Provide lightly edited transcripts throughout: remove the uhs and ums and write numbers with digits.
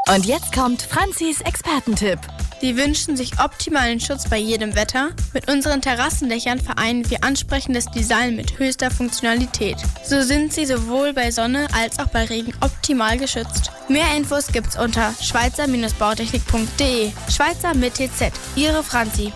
Und jetzt kommt Franzis Expertentipp. Sie wünschen sich optimalen Schutz bei jedem Wetter? Mit unseren Terrassendächern vereinen wir ansprechendes Design mit höchster Funktionalität. So sind sie sowohl bei Sonne als auch bei Regen optimal geschützt. Mehr Infos gibt's unter schweizer-bautechnik.de. Schweizer mit TZ. Ihre Franzi.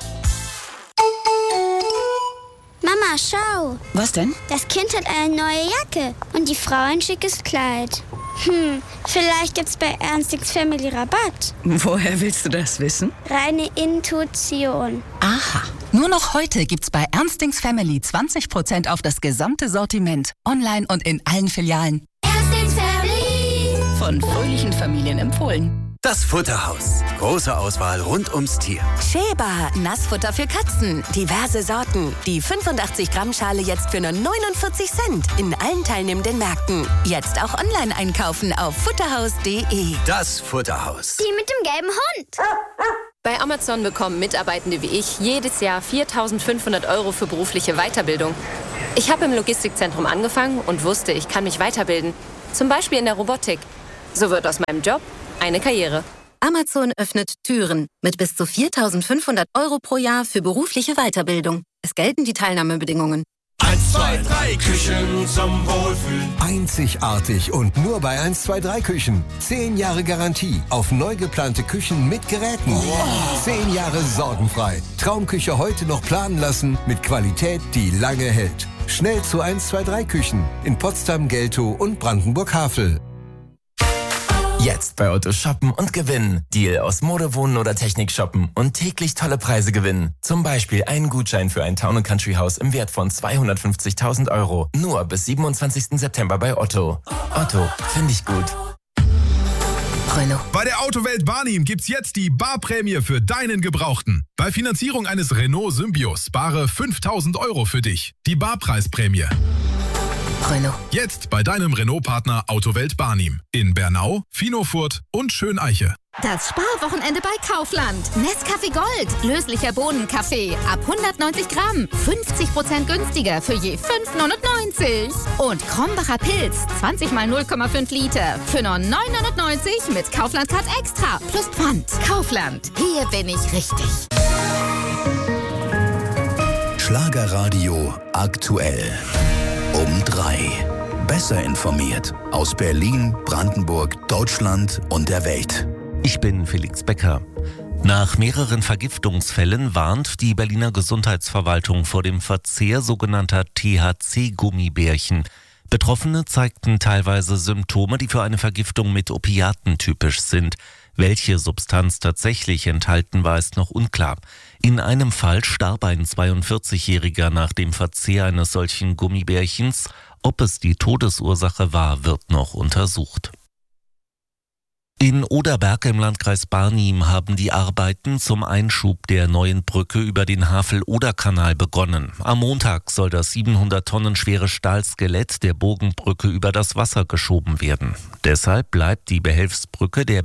Mama, schau. Was denn? Das Kind hat eine neue Jacke und die Frau ein schickes Kleid. Vielleicht gibt's bei Ernstings Family Rabatt. Woher willst du das wissen? Reine Intuition. Aha. Nur noch heute gibt's bei Ernstings Family 20% auf das gesamte Sortiment. Online und in allen Filialen. Ernstings Family. Von fröhlichen Familien empfohlen. Das Futterhaus. Große Auswahl rund ums Tier. Sheba, Nassfutter für Katzen. Diverse Sorten. Die 85 Gramm Schale jetzt für nur 49 Cent. In allen teilnehmenden Märkten. Jetzt auch online einkaufen auf futterhaus.de. Das Futterhaus. Die mit dem gelben Hund. Bei Amazon bekommen Mitarbeitende wie ich jedes Jahr 4.500 € für berufliche Weiterbildung. Ich habe im Logistikzentrum angefangen und wusste, ich kann mich weiterbilden. Zum Beispiel in der Robotik. So wird aus meinem Job eine Karriere. Amazon öffnet Türen mit bis zu 4.500 € pro Jahr für berufliche Weiterbildung. Es gelten die Teilnahmebedingungen. 1, 2, 3 Küchen zum Wohlfühlen. Einzigartig und nur bei 1, 2, 3 Küchen. 10 Jahre Garantie auf neu geplante Küchen mit Geräten. 10 Jahre sorgenfrei. Traumküche heute noch planen lassen mit Qualität, die lange hält. Schnell zu 1, 2, 3 Küchen in Potsdam, Geltow und Brandenburg-Havel. Jetzt bei Otto shoppen und gewinnen. Deal aus Mode, Wohnen oder Technik shoppen und täglich tolle Preise gewinnen. Zum Beispiel einen Gutschein für ein Town & Country Haus im Wert von 250.000 €. Nur bis 27. September bei Otto. Otto, finde ich gut. Renault. Bei der Autowelt Barnim gibt's jetzt die Barprämie für deinen Gebrauchten. Bei Finanzierung eines Renault Symbio spare 5.000 € für dich. Die Barpreisprämie. Renault. Jetzt bei deinem Renault-Partner Autowelt Barnim. In Bernau, Finofurt und Schöneiche. Das Sparwochenende bei Kaufland. Nescafé Gold. Löslicher Bohnenkaffee. Ab 190 Gramm. 50% günstiger für je 5,99. Und Krombacher Pilz. 20 mal 0,5 Liter. Für nur 9,99 mit Kaufland Card Extra. Plus Pfand. Kaufland. Hier bin ich richtig. Schlagerradio aktuell. Um 3. Besser informiert aus Berlin, Brandenburg, Deutschland und der Welt. Ich bin Felix Becker. Nach mehreren Vergiftungsfällen warnt die Berliner Gesundheitsverwaltung vor dem Verzehr sogenannter THC-Gummibärchen. Betroffene zeigten teilweise Symptome, die für eine Vergiftung mit Opiaten typisch sind. Welche Substanz tatsächlich enthalten war, ist noch unklar. In einem Fall starb ein 42-Jähriger nach dem Verzehr eines solchen Gummibärchens. Ob es die Todesursache war, wird noch untersucht. In Oderberg im Landkreis Barnim haben die Arbeiten zum Einschub der neuen Brücke über den Havel-Oder-Kanal begonnen. Am Montag soll das 700 Tonnen schwere Stahlskelett der Bogenbrücke über das Wasser geschoben werden. Deshalb bleibt die Behelfsbrücke der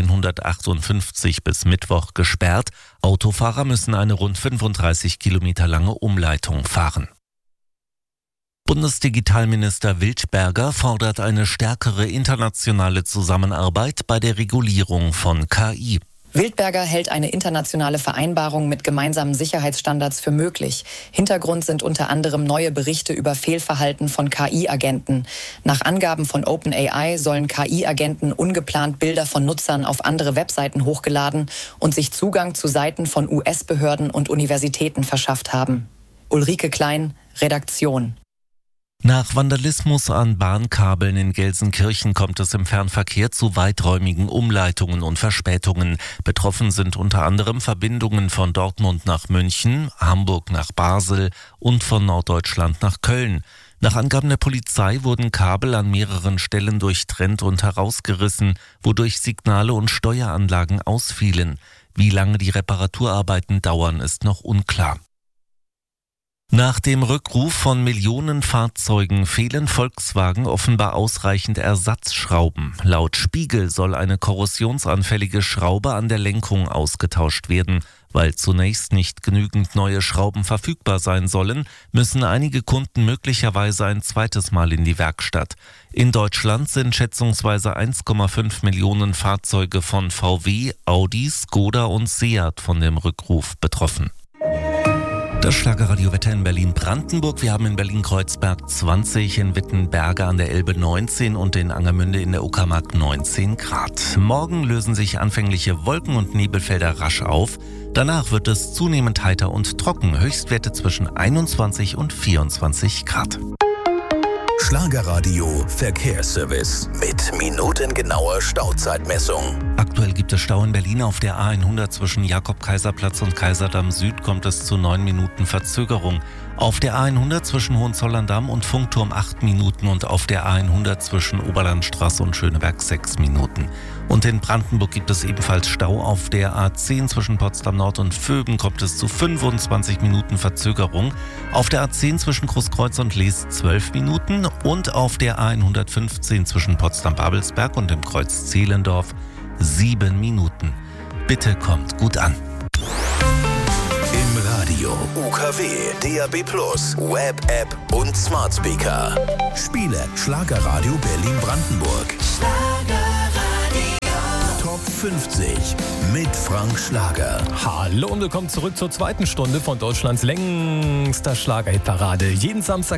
B158 bis Mittwoch gesperrt. Autofahrer müssen eine rund 35 Kilometer lange Umleitung fahren. Bundesdigitalminister Wildberger fordert eine stärkere internationale Zusammenarbeit bei der Regulierung von KI. Wildberger hält eine internationale Vereinbarung mit gemeinsamen Sicherheitsstandards für möglich. Hintergrund sind unter anderem neue Berichte über Fehlverhalten von KI-Agenten. Nach Angaben von OpenAI sollen KI-Agenten ungeplant Bilder von Nutzern auf andere Webseiten hochgeladen und sich Zugang zu Seiten von US-Behörden und Universitäten verschafft haben. Ulrike Klein, Redaktion. Nach Vandalismus an Bahnkabeln in Gelsenkirchen kommt es im Fernverkehr zu weiträumigen Umleitungen und Verspätungen. Betroffen sind unter anderem Verbindungen von Dortmund nach München, Hamburg nach Basel und von Norddeutschland nach Köln. Nach Angaben der Polizei wurden Kabel an mehreren Stellen durchtrennt und herausgerissen, wodurch Signale und Steueranlagen ausfielen. Wie lange die Reparaturarbeiten dauern, ist noch unklar. Nach dem Rückruf von Millionen Fahrzeugen fehlen Volkswagen offenbar ausreichend Ersatzschrauben. Laut Spiegel soll eine korrosionsanfällige Schraube an der Lenkung ausgetauscht werden. Weil zunächst nicht genügend neue Schrauben verfügbar sein sollen, müssen einige Kunden möglicherweise ein zweites Mal in die Werkstatt. In Deutschland sind schätzungsweise 1,5 Millionen Fahrzeuge von VW, Audi, Skoda und Seat von dem Rückruf betroffen. Das Schlagerradiowetter in Berlin-Brandenburg. Wir haben in Berlin-Kreuzberg 20, in Wittenberge an der Elbe 19 und in Angermünde in der Uckermark 19 Grad. Morgen lösen sich anfängliche Wolken- und Nebelfelder rasch auf. Danach wird es zunehmend heiter und trocken. Höchstwerte zwischen 21 und 24 Grad. Schlagerradio Verkehrsservice mit minutengenauer Stauzeitmessung. Aktuell gibt es Stau in Berlin auf der A100 zwischen Jakob-Kaiser-Platz und Kaiserdamm Süd kommt es zu 9 Minuten Verzögerung. Auf der A100 zwischen Hohenzollern-Damm und Funkturm 8 Minuten und auf der A100 zwischen Oberlandstraße und Schöneberg 6 Minuten. Und in Brandenburg gibt es ebenfalls Stau. Auf der A10 zwischen Potsdam Nord und Vöben kommt es zu 25 Minuten Verzögerung. Auf der A10 zwischen Großkreuz und Lees 12 Minuten und auf der A115 zwischen Potsdam-Babelsberg und dem Kreuz Zehlendorf 7 Minuten. Bitte kommt gut an. Im Radio, UKW, DAB+, Web-App und Smart Speaker. Spiele Schlagerradio Berlin-Brandenburg. Top 50 mit Frank Schlager. Hallo und willkommen zurück zur zweiten Stunde von Deutschlands längster Schlagerhitparade. Jeden Samstag